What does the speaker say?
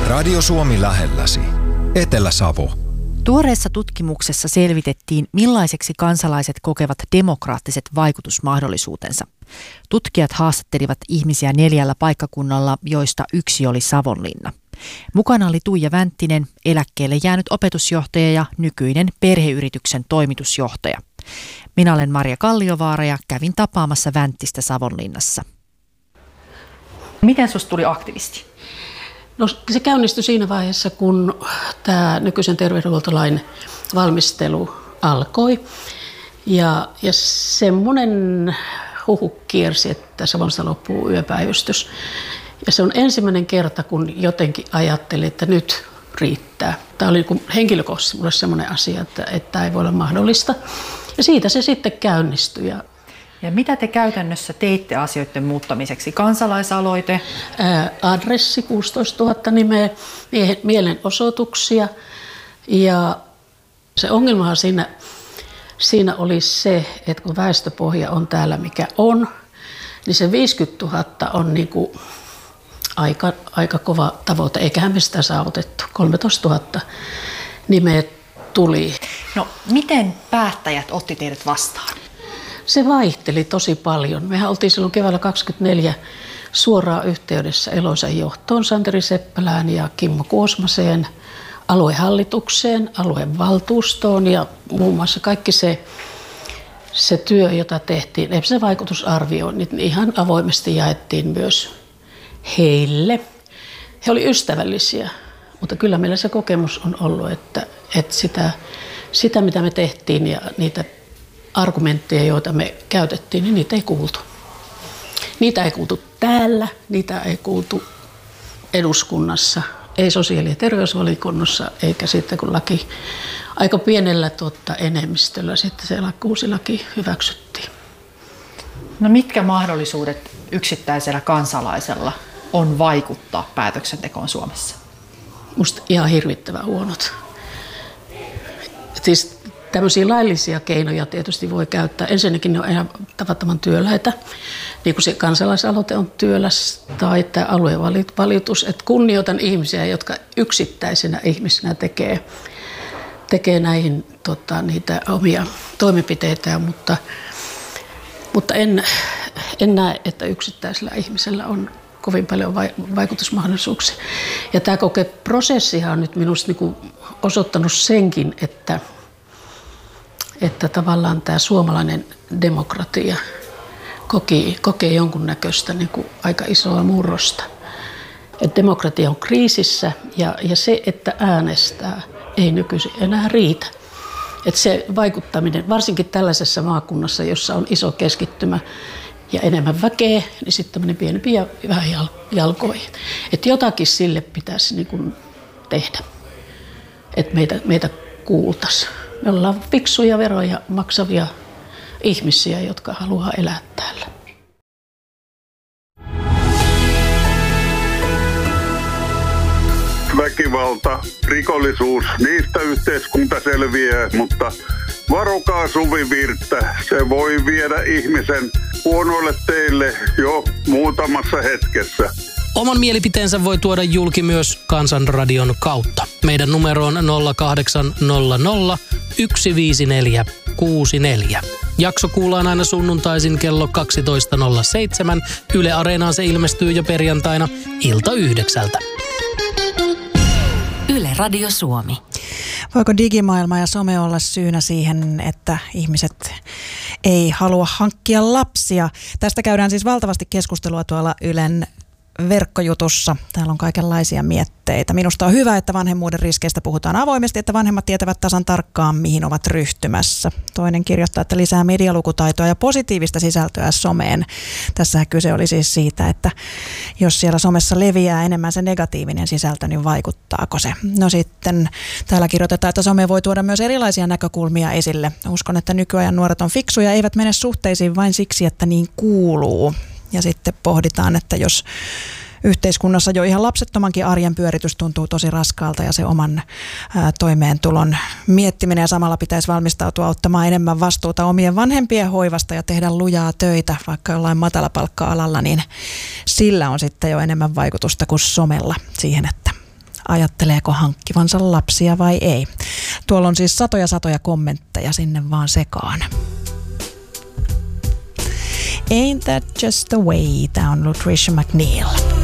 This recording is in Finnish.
Radio Suomi lähelläsi. Etelä-Savo. Tuoreessa tutkimuksessa selvitettiin, millaiseksi kansalaiset kokevat demokraattiset vaikutusmahdollisuutensa. Tutkijat haastattelivat ihmisiä 4 paikkakunnalla, joista yksi oli Savonlinna. Mukana oli Tuija Vänttinen, eläkkeelle jäänyt opetusjohtaja ja nykyinen perheyrityksen toimitusjohtaja. Minä olen Marja Kalliovaara ja kävin tapaamassa Vänttistä Savonlinnassa. Miten susta tuli aktivisti? No, se käynnistyi siinä vaiheessa, kun tämä nykyisen terveydenhuoltolain valmistelu alkoi. Ja semmoinen huhu kiersi, että Savonlinnasta loppuu yöpäivystys. Ja se on ensimmäinen kerta, kun jotenkin ajattelin, että nyt riittää. Tämä oli henkilökohtaisesti mulle semmoinen asia, että tämä ei voi olla mahdollista. Ja siitä se sitten käynnistyi. Ja mitä te käytännössä teitte asioiden muuttamiseksi? Kansalaisaloite? Adressi 16 000 nimeä, mielenosoituksia. Ja se ongelmahan siinä oli se, että kun väestöpohja on täällä mikä on, niin se 50 000 on niinku aika kova tavoite. Eiköhän me sitä saavutettu. 13 000 nimeä tuli. No, miten päättäjät otti teidät vastaan? Se vaihteli tosi paljon. Mehän oltiin silloin keväällä 2024 suoraan yhteydessä Eloisan johtoon, Santeri Seppälään ja Kimmo Kuosmaseen, aluehallitukseen, aluevaltuustoon ja muun muassa kaikki se työ, jota tehtiin, se vaikutusarvio, niin ihan avoimesti jaettiin myös heille. He olivat ystävällisiä, mutta kyllä meillä se kokemus on ollut, että sitä mitä me tehtiin ja niitä argumentteja, joita me käytettiin, niin niitä ei kuultu. Niitä ei kuultu täällä, niitä ei kuultu eduskunnassa, ei sosiaali- ja terveysvaliokunnassa, eikä sitten kun laki aika pienellä enemmistöllä sitten se uusi laki hyväksyttiin. No mitkä mahdollisuudet yksittäisellä kansalaisella on vaikuttaa päätöksentekoon Suomessa? Musta ihan hirvittävän huonot. Siis tämmöisiä laillisia keinoja tietysti voi käyttää. Ensinnäkin ne on ihan tavattoman työläitä, niin kuin se kansalaisaloite on työläs tai tämä aluevalitus. Että kunnioitan ihmisiä, jotka yksittäisenä ihmisenä tekee näihin niitä omia toimenpiteitä, mutta en näe, että yksittäisellä ihmisellä on kovin paljon vaikutusmahdollisuuksia. Ja tämä prosessihan on nyt minusta osoittanut senkin, että tavallaan tämä suomalainen demokratia kokee jonkunnäköistä aika isoa murrosta. Että demokratia on kriisissä ja se, että äänestää, ei nykyisin enää riitä. Että se vaikuttaminen, varsinkin tällaisessa maakunnassa, jossa on iso keskittymä ja enemmän väkeä, niin sitten tämmöinen pienempi ja vähän jalkoihin. Että jotakin sille pitäisi tehdä, että meitä kuultaisiin. Me ollaan fiksuja veroja maksavia ihmisiä, jotka haluaa elää täällä. Väkivalta, rikollisuus, niistä yhteiskunta selviää, mutta varokaa Suvivirttä, se voi viedä ihmisen huonoille teille jo muutamassa hetkessä. Oman mielipiteensä voi tuoda julki myös Kansanradion kautta. Meidän numero on 0800 15464. Jakso kuullaan aina sunnuntaisin kello 12.07. Yle Areenaan se ilmestyy jo perjantaina ilta 9. Yle Radio Suomi. Voiko digimaailma ja some olla syynä siihen, että ihmiset ei halua hankkia lapsia? Tästä käydään siis valtavasti keskustelua tuolla Ylen verkkojutussa. Täällä on kaikenlaisia mietteitä. Minusta on hyvä, että vanhemmuuden riskeistä puhutaan avoimesti, että vanhemmat tietävät tasan tarkkaan, mihin ovat ryhtymässä. Toinen kirjoittaa, että lisää medialukutaitoa ja positiivista sisältöä someen. Tässähän kyse oli siis siitä, että jos siellä somessa leviää enemmän se negatiivinen sisältö, niin vaikuttaako se? No sitten täällä kirjoitetaan, että some voi tuoda myös erilaisia näkökulmia esille. Uskon, että nykyajan nuoret on fiksuja, eivät mene suhteisiin vain siksi, että niin kuuluu. Ja sitten pohditaan, että jos yhteiskunnassa jo ihan lapsettomankin arjen pyöritys tuntuu tosi raskaalta ja se oman toimeentulon miettiminen ja samalla pitäisi valmistautua ottamaan enemmän vastuuta omien vanhempien hoivasta ja tehdä lujaa töitä vaikka jollain matalapalkka-alalla, niin sillä on sitten jo enemmän vaikutusta kuin somella siihen, että ajatteleeko hankkivansa lapsia vai ei. Tuolla on siis satoja kommentteja sinne vaan sekaan. Ain't that just the way? Tää on Lutricia McNeil.